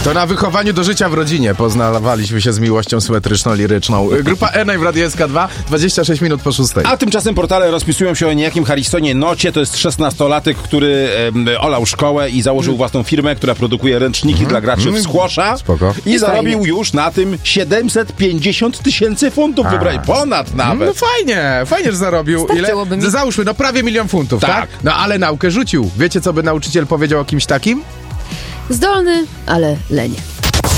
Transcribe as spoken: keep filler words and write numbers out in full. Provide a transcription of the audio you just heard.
To na wychowaniu do życia w rodzinie poznawaliśmy się z miłością symetryczno-liryczną. Grupa Enaj w Radiu S K dwa, dwadzieścia sześć minut po szóstej. A tymczasem portale rozpisują się o niejakim Harrisonie Nocie. To jest szesnastolatek, który e, olał szkołę i założył własną firmę, która produkuje ręczniki dla graczy w squasha. Spoko. I zarobił już na tym siedemset pięćdziesiąt tysięcy funtów. Wybrali ponad nawet. No fajnie, fajnie, że zarobił. Ile? mi. Załóżmy, no prawie milion funtów, tak. Tak. No ale naukę rzucił. Wiecie, co by nauczyciel powiedział o kimś takim? Zdolny, ale leń.